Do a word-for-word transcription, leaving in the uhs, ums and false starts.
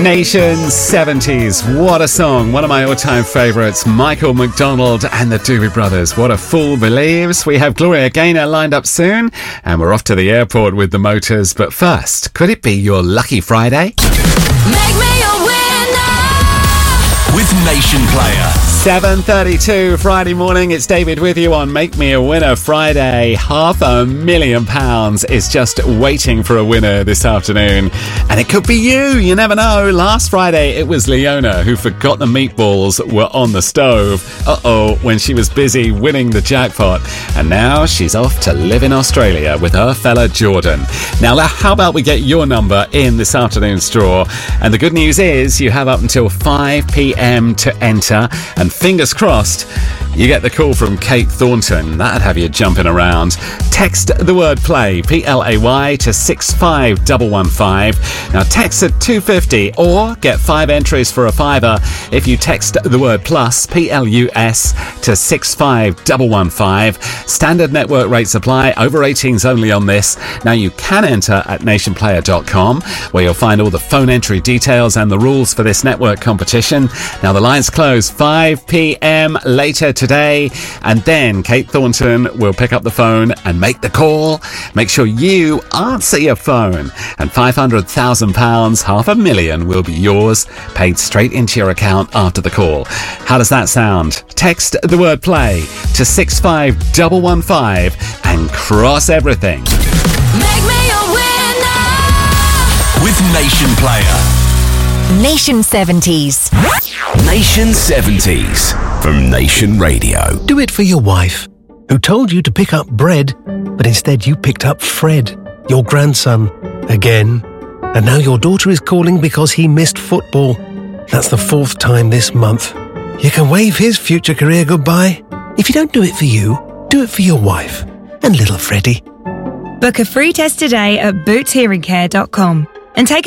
Nation seventies. What a song. One of my all-time favourites, Michael McDonald and the Doobie Brothers. What a fool believes. We have Gloria Gaynor lined up soon, and we're off to the airport with the motors. But first, could it be your lucky Friday? Make me a winner with Nation Player. seven thirty-two Friday morning. It's David with you on Make Me a Winner Friday. Half a million pounds is just waiting for a winner this afternoon. And it could be you. You never know. Last Friday, it was Leona who forgot the meatballs were on the stove. Uh-oh, when she was busy winning the jackpot. And now she's off to live in Australia with her fella Jordan. Now, how about we get your number in this afternoon's draw? And the good news is you have up until five p.m. to enter. And fingers crossed, you get the call from Kate Thornton. That'd have you jumping around. Text the word play, P L A Y, to six five one one five. Now text at two fifty or get five entries for a fiver if you text the word plus, P L U S, to six five one one five. Standard network rates apply. Over eighteens only on this. Now you can enter at nation player dot com, where you'll find all the phone entry details and the rules for this network competition. Now the lines close five p.m. later today, and then Kate Thornton will pick up the phone and make the call. Make sure you answer your phone, and five hundred thousand pounds, half a million, will be yours, paid straight into your account after the call. How does that sound? Text the word play to six five one one five and cross everything. Make me a winner with Nation Player. Nation seventies. Nation seventies from Nation Radio. Do it for your wife, who told you to pick up bread, but instead you picked up Fred, your grandson, again. And now your daughter is calling because he missed football. That's the fourth time this month. You can wave his future career goodbye. If you don't do it for you, do it for your wife and little Freddie. Book a free test today at boots hearing care dot com and take